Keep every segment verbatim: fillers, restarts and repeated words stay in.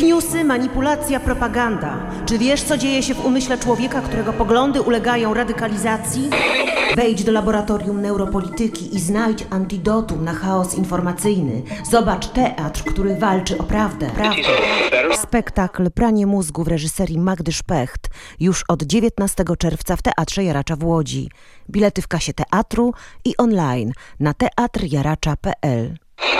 Newsy, manipulacja, propaganda. Czy wiesz, co dzieje się w umyśle człowieka, którego poglądy ulegają radykalizacji? Wejdź do laboratorium neuropolityki i znajdź antidotum na chaos informacyjny. Zobacz teatr, który walczy o prawdę. prawdę. Spektakl Pranie mózgu w reżyserii Magdy Szpecht już od dziewiętnastego czerwca w Teatrze Jaracza w Łodzi. Bilety w kasie teatru i online na teatr jaracza kropka p l.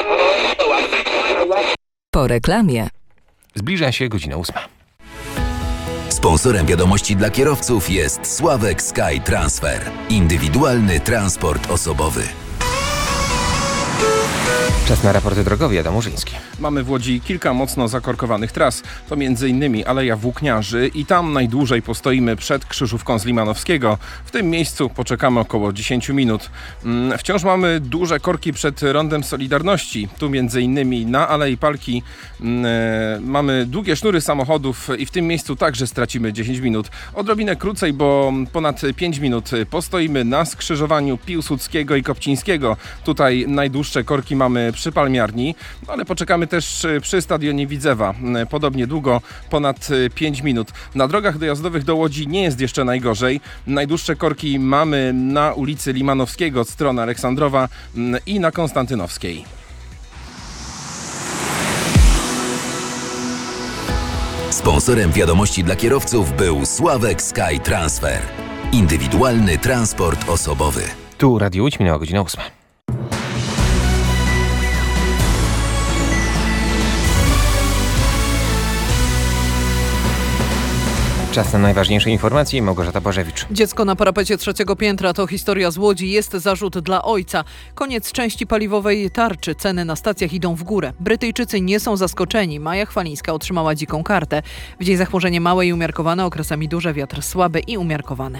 Po reklamie. Zbliża się godzina ósma. Sponsorem wiadomości dla kierowców jest Sławek Sky Transfer. Indywidualny transport osobowy. Czas na raporty drogowe. Adam Murzyński. Mamy w Łodzi kilka mocno zakorkowanych tras. To m.in. Aleja Włókniarzy i tam najdłużej postoimy przed krzyżówką z Limanowskiego. W tym miejscu poczekamy około dziesięć minut. Wciąż mamy duże korki przed Rondem Solidarności. Tu m.in. na Alei Palki mamy długie sznury samochodów i w tym miejscu także stracimy dziesięć minut. Odrobinę krócej, bo ponad pięć minut postoimy na skrzyżowaniu Piłsudskiego i Kopcińskiego. Tutaj najdłuższe korki mamy przy Palmiarni, ale poczekamy też przy stadionie Widzewa. Podobnie długo, ponad pięć minut. Na drogach dojazdowych do Łodzi nie jest jeszcze najgorzej. Najdłuższe korki mamy na ulicy Limanowskiego od strony Aleksandrowa i na Konstantynowskiej. Sponsorem wiadomości dla kierowców był Sławek Sky Transfer. Indywidualny transport osobowy. Tu Radio Łódź, minęła godzina ósma. Czas na najważniejsze informacje. Małgorzata Bożewicz. Dziecko na parapecie trzeciego piętra to historia z Łodzi. Jest zarzut dla ojca. Koniec części paliwowej tarczy. Ceny na stacjach idą w górę. Brytyjczycy nie są zaskoczeni. Maja Chwalińska otrzymała dziką kartę. W dzień zachmurzenie małe i umiarkowane, okresami duże, wiatr słaby i umiarkowany.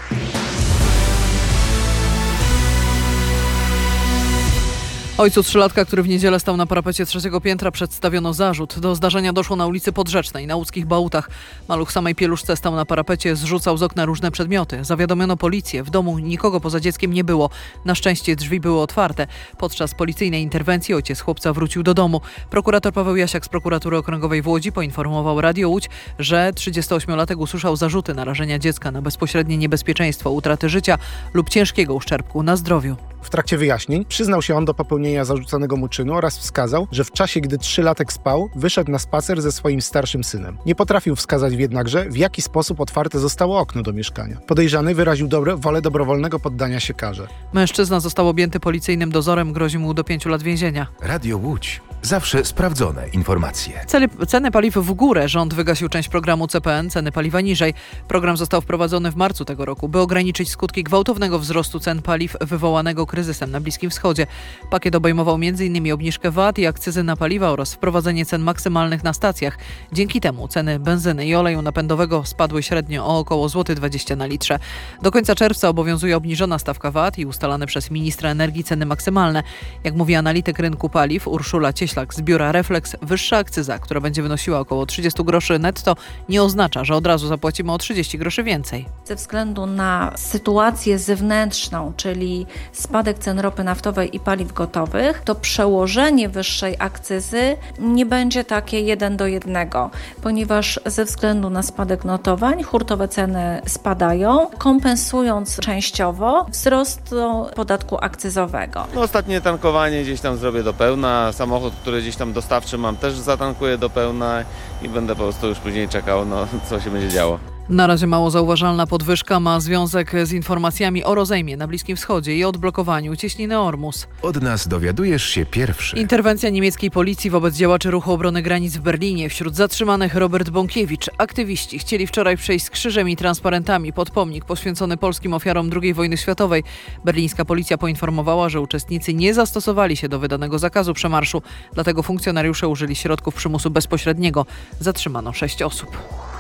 Ojcu trzylatka, który w niedzielę stał na parapecie trzeciego piętra, przedstawiono zarzut. Do zdarzenia doszło na ulicy Podrzecznej, na łódzkich Bałutach. Maluch w samej pieluszce stał na parapecie, zrzucał z okna różne przedmioty. Zawiadomiono policję. W domu nikogo poza dzieckiem nie było. Na szczęście drzwi były otwarte. Podczas policyjnej interwencji ojciec chłopca wrócił do domu. Prokurator Paweł Jasiak z Prokuratury Okręgowej w Łodzi poinformował Radio Łódź, że trzydziestoośmiolatek usłyszał zarzuty narażenia dziecka na bezpośrednie niebezpieczeństwo utraty życia lub ciężkiego uszczerbku na zdrowiu. W trakcie wyjaśnień przyznał się on do popełnienia zarzucanego mu czynu oraz wskazał, że w czasie, gdy trzylatek spał, wyszedł na spacer ze swoim starszym synem. Nie potrafił wskazać jednakże, w jaki sposób otwarte zostało okno do mieszkania. Podejrzany wyraził dobre, wolę dobrowolnego poddania się karze. Mężczyzna został objęty policyjnym dozorem, grozi mu do pięciu lat więzienia. Radio Łódź. Zawsze sprawdzone informacje. Ceny, ceny paliw w górę. Rząd wygasił część programu C P N, ceny paliwa niżej. Program został wprowadzony w marcu tego roku, by ograniczyć skutki gwałtownego wzrostu cen paliw wywołanego kryzysem na Bliskim Wschodzie. Pakiet obejmował między innymi obniżkę V A T i akcyzy na paliwa oraz wprowadzenie cen maksymalnych na stacjach. Dzięki temu ceny benzyny i oleju napędowego spadły średnio o około złoty dwadzieścia na litrze. Do końca czerwca obowiązuje obniżona stawka V A T i ustalane przez ministra energii ceny maksymalne. Jak mówi analityk rynku paliw Urszula Cieślak z biura Reflex, wyższa akcyza, która będzie wynosiła około trzydzieści groszy netto, nie oznacza, że od razu zapłacimy o trzydzieści groszy więcej. Ze względu na sytuację zewnętrzną, czyli spadek cen ropy naftowej i paliw gotowych, to przełożenie wyższej akcyzy nie będzie takie jeden do jednego, ponieważ ze względu na spadek notowań hurtowe ceny spadają, kompensując częściowo wzrost podatku akcyzowego. No, ostatnie tankowanie gdzieś tam zrobię do pełna, samochód, który gdzieś tam dostawczy mam, też zatankuję do pełna i będę po prostu już później czekał, no co się będzie działo. Na razie mało zauważalna podwyżka ma związek z informacjami o rozejmie na Bliskim Wschodzie i odblokowaniu cieśniny Ormus. Od nas dowiadujesz się pierwszy. Interwencja niemieckiej policji wobec działaczy ruchu obrony granic w Berlinie. Wśród zatrzymanych Robert Bąkiewicz. Aktywiści chcieli wczoraj przejść z krzyżem i transparentami pod pomnik poświęcony polskim ofiarom drugiej wojny światowej. Berlińska policja poinformowała, że uczestnicy nie zastosowali się do wydanego zakazu przemarszu, dlatego funkcjonariusze użyli środków przymusu bezpośredniego. Zatrzymano sześć osób.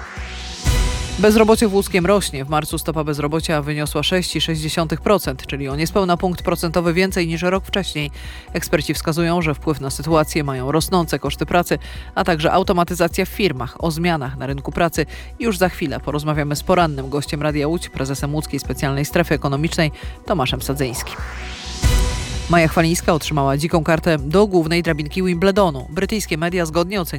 Bezrobocie w Łódzkiem rośnie. W marcu stopa bezrobocia wyniosła sześć przecinek sześć procent, czyli o niespełna punkt procentowy więcej niż rok wcześniej. Eksperci wskazują, że wpływ na sytuację mają rosnące koszty pracy, a także automatyzacja w firmach. O zmianach na rynku pracy już za chwilę porozmawiamy z porannym gościem Radia Łódź, prezesem Łódzkiej Specjalnej Strefy Ekonomicznej Tomaszem Sadzyńskim. Maja Chwalińska otrzymała dziką kartę do głównej drabinki Wimbledonu. Brytyjskie media zgodnie oceniają